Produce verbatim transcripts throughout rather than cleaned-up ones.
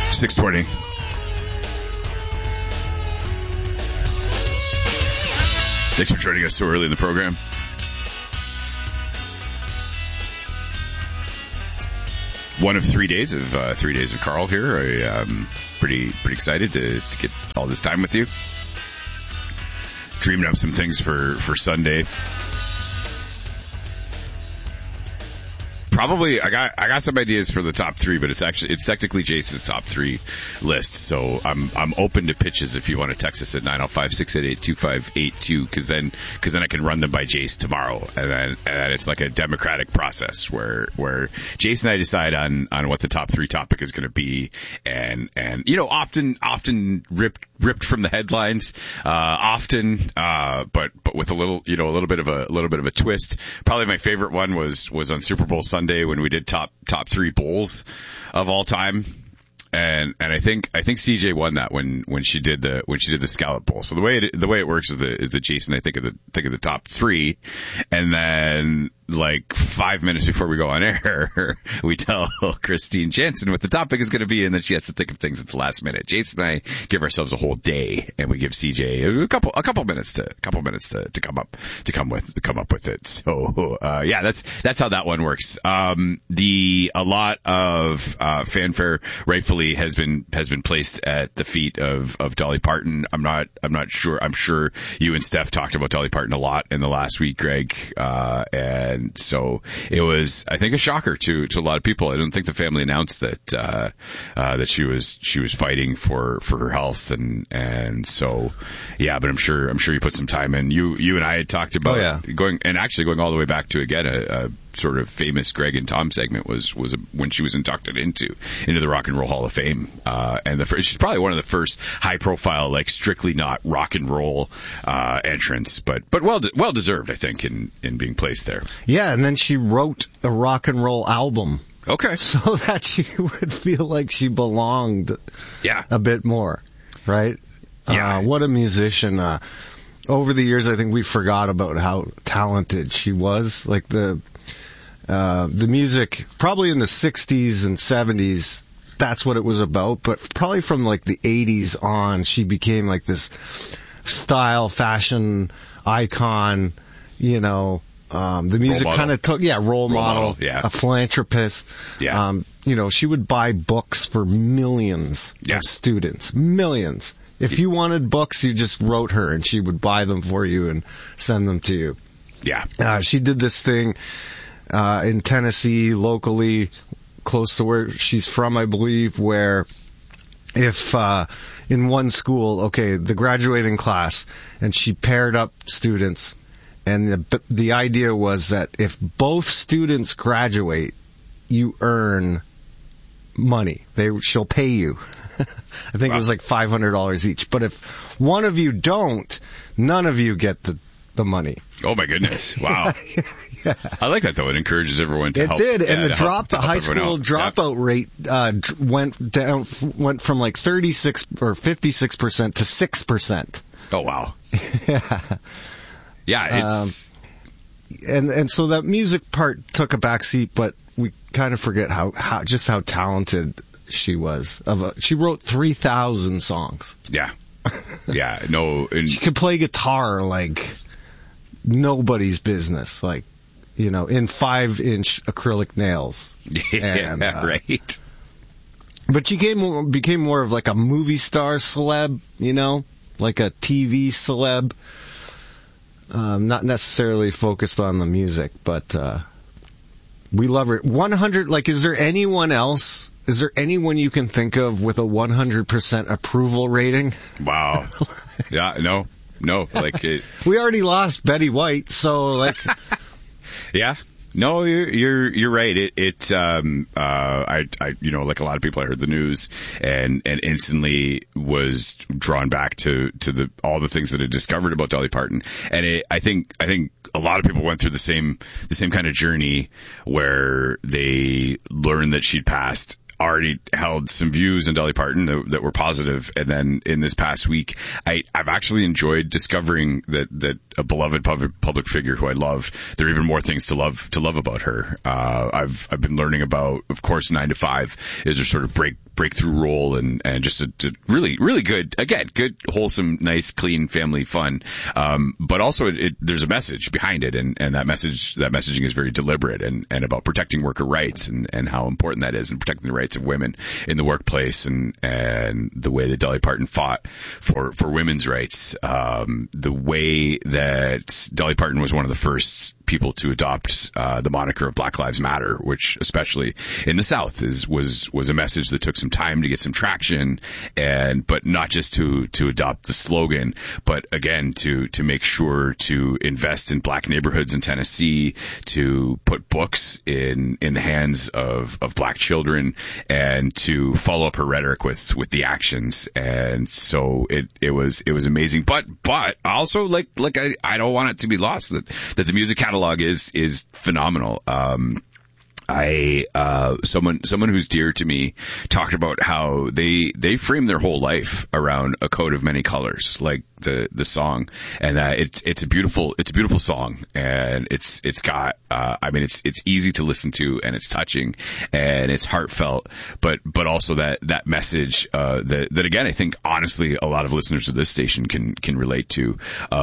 six twenty. Thanks for joining us so early in the program. One of three days of uh, three days of Carl here. I am pretty pretty excited to, to get all this time with you. Dreaming up some things for, for Sunday. Probably, I got I got some ideas for the top three, but it's actually it's technically Jason's top three list. So I'm I'm open to pitches if you want to text us at nine oh five, six eight eight, two five eight two, because then because then I can run them by Jace tomorrow, and then, and then it's like a democratic process where where Jason and I decide on, on what the top three topic is going to be, and and you know often often ripped ripped from the headlines, uh, often uh, but but with a little you know a little bit of a, a little bit of a twist. Probably my favorite one was was on Super Bowl Sunday when we did top top three bowls of all time, and and I think I think C J won that when, when she did the when she did the Scallop Bowl. So the way it, the way it works is the is that Jason I think of the think of the top three, and then like five minutes before we go on air, we tell Christine Jansen what the topic is going to be, and then she has to think of things at the last minute. Jason and I give ourselves a whole day, and we give C J a couple a couple minutes to a couple minutes to, to come up to come with to come up with it. So uh, yeah, that's that's how that one works. Um, the a lot of uh, fanfare rightfully has been has been placed at the feet of, of Dolly Parton. I'm not I'm not sure. I'm sure you and Steph talked about Dolly Parton a lot in the last week, Greg, uh, and. And so it was, I think, a shocker to, to a lot of people. I don't think the family announced that, uh, uh, that she was, she was fighting for, for her health. And, and so, yeah, but I'm sure, I'm sure you put some time in. You, you and I had talked about oh, yeah. going, and actually going all the way back to, again, a, a sort of famous Greg and Tom segment was, was a, when she was inducted into, into the Rock and Roll Hall of Fame. Uh, and the first, she's probably one of the first high profile, like strictly not rock and roll, uh, entrants, but, but well, well deserved, I think, in, in being placed there. Yeah, and then she wrote a rock and roll album. Okay. So that she would feel like she belonged yeah. a bit more, right? Yeah. Uh, what a musician. Uh, over the years, I think we forgot about how talented she was. Like the uh, the music, probably in the sixties and seventies, that's what it was about. But probably from like the eighties on, she became like this style, fashion icon, you know. Um, the music kind of took, yeah, role, role model, model yeah. a philanthropist. Yeah. Um, you know, she would buy books for millions yeah. of students. Millions. If you wanted books, you just wrote her and she would buy them for you and send them to you. Yeah. Uh, she did this thing, uh, in Tennessee, locally, close to where she's from, I believe, where if, uh, in one school, okay, the graduating class, and she paired up students. And the the idea was that if both students graduate, you earn money. They she'll pay you. I think wow. it was like five hundred dollars each. But if one of you don't, none of you get the the money. Oh my goodness! Wow. yeah. I like that though. It encourages everyone to it help. It did, yeah, and the drop, help, the high school dropout yeah. rate uh, went down, went from like thirty-six or fifty-six percent to six percent. Oh wow. yeah. Yeah, it's um, and and so that music part took a backseat, but we kind of forget how, how just how talented she was. Of a, she wrote three thousand songs. Yeah, yeah, no, and she could play guitar like nobody's business, like you know, in five inch acrylic nails. Yeah, and, uh, right. But she became became more of like a movie star celeb, you know, like a T V celeb. Um, not necessarily focused on the music, but uh, we love her. one hundred, like, is there anyone else? Is there anyone you can think of with a one hundred percent approval rating? Wow. Yeah, no, no. Like it, we already lost Betty White, so like. Yeah. No, you're you're you're right. It it um uh I I you know like a lot of people I heard the news and and instantly was drawn back to to the all the things that I discovered about Dolly Parton, and it, I think I think a lot of people went through the same the same kind of journey where they learned that she'd passed. Already held some views on Dolly Parton that, that were positive, and then in this past week, I, I've actually enjoyed discovering that, that a beloved public, public figure who I love. There are even more things to love to love about her. Uh, I've I've been learning about, of course, Nine to Five is her sort of break breakthrough role and, and just a, a really, really good, again, good, wholesome, nice, clean family fun. Um, but also it, it, there's a message behind it, and, and that message, that messaging is very deliberate and, and about protecting worker rights and, and how important that is, and protecting the rights of women in the workplace, and, and the way that Dolly Parton fought for, for women's rights. Um, the way that Dolly Parton was one of the first people to adopt, uh, the moniker of Black Lives Matter, which especially in the South is, was, was a message that took some time to get some traction, and, but not just to, to adopt the slogan, but again, to, to make sure to invest in black neighborhoods in Tennessee, to put books in, in the hands of, of black children, and to follow up her rhetoric with, with the actions. And so it, it was, it was amazing. But, but also like, like I, I don't want it to be lost that, that the music catalog is, is phenomenal. Um, I, uh, someone, someone who's dear to me talked about how they, they frame their whole life around A Coat of Many Colors, like the, the song. And, uh, it's, it's a beautiful, it's a beautiful song. And it's, it's got, uh, I mean, it's, it's easy to listen to, and it's touching, and it's heartfelt, but, but also that, that message, uh, that, that again, I think honestly, a lot of listeners of this station can, can relate to,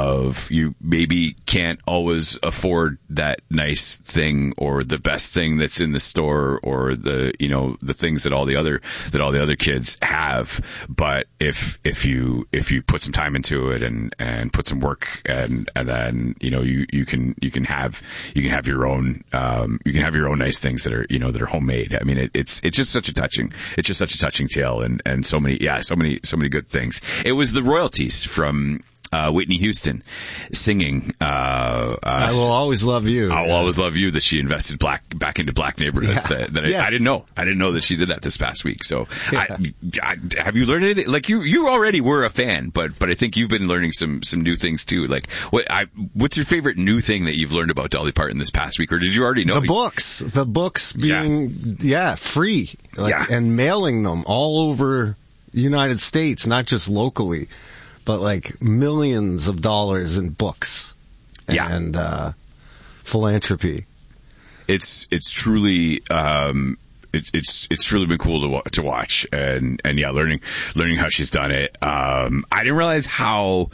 of you maybe can't always afford that nice thing or the best thing that's in the store, or the, you know, the things that all the other, that all the other kids have. But if, if you, if you put some time into it and, and put some work, and, and then, you know, you, you can, you can have, you can have your own, um, you can have your own nice things that are, you know, that are homemade. I mean, it, it's, it's just such a touching, it's just such a touching tale, and, and so many, yeah, so many, so many good things. It was the royalties from, Uh, Whitney Houston singing, uh, uh, I Will Always Love You. I Will Always Love You, that she invested black, back into black neighborhoods. Yeah. That, that Yes. I, I didn't know. I didn't know that she did that this past week. So, Yeah. I, I, have you learned anything? Like you, you already were a fan, but, but I think you've been learning some, some new things too. Like, what, I, what's your favorite new thing that you've learned about Dolly Parton this past week, or did you already know? The books, the books being, yeah, yeah free, like, Yeah. and mailing them all over the United States, not just locally, but like millions of dollars in books Yeah. and uh, philanthropy. It's, it's truly, um, It, it's it's truly been cool to wa- to watch, and and yeah, learning learning how she's done it. Um, I didn't realize how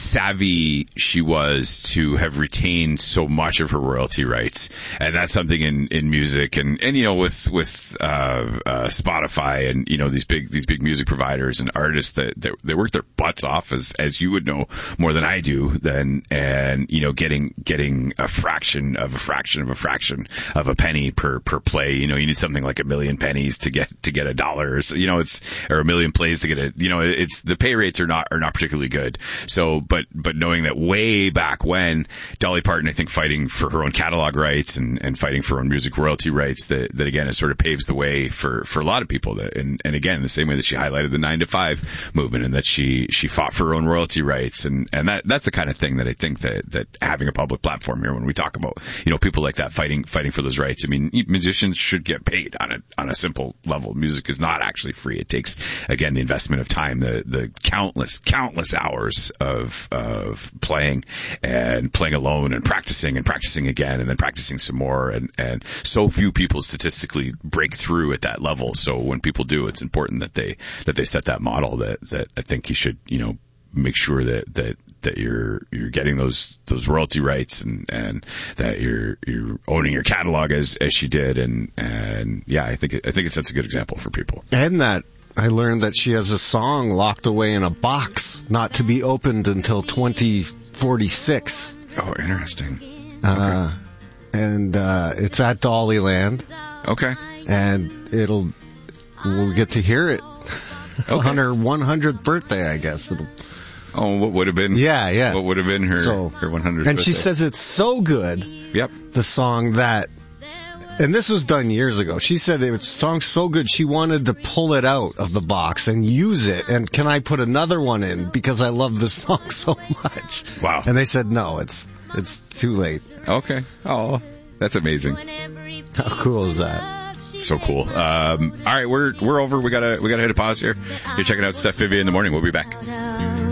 savvy she was to have retained so much of her royalty rights, and that's something in, in music, and, and you know with with uh, uh, Spotify and you know these big these big music providers and artists that, that they work their butts off, as as you would know more than I do. Then and you know getting getting a fraction of a fraction of a fraction of a penny per per play. You know you need something like a million pennies to get to get a dollar, so, you know it's or a million plays to get a you know it's the pay rates are not are not particularly good. So but but knowing that way back when Dolly Parton, I think, fighting for her own catalog rights and and fighting for her own music royalty rights, that that again it sort of paves the way for for a lot of people, that and and again the same way that she highlighted the nine to five movement, and that she she fought for her own royalty rights, and and that that's the kind of thing that I think that that having a public platform here, when we talk about you know people like that fighting fighting for those rights, I mean musicians should get paid on it. On a simple level, music is not actually free. It takes, again, the investment of time, the the countless, countless hours of of playing and playing alone and practicing and practicing again and then practicing some more. And, and so few people statistically break through at that level. So when people do, it's important that they that they set that model. That that I think you should, you know, make sure that, that, that you're, you're getting those, those royalty rights, and, and that you're, you're owning your catalog as, as she did. And, and yeah, I think, it, I think it sets a good example for people. And that I learned that she has a song locked away in a box, not to be opened until twenty forty-six. Oh, interesting. Uh, okay. And, uh, it's at Dollyland. Okay. And it'll, we'll get to hear it okay. on her one hundredth birthday, I guess. It'll, Oh, what would have been? Yeah, yeah. What would have been her so, her one hundredth? And birthday. she says it's so good. Yep. The song that, and this was done years ago. She said it was song so good she wanted to pull it out of the box and use it. And can I put another one in because I love this song so much? Wow. And they said no, it's it's too late. Okay. Oh, that's amazing. How cool is that? So cool. Um, all right, we're we're over. We gotta we gotta hit a pause here. You're checking out Steph Vivian in the morning. We'll be back.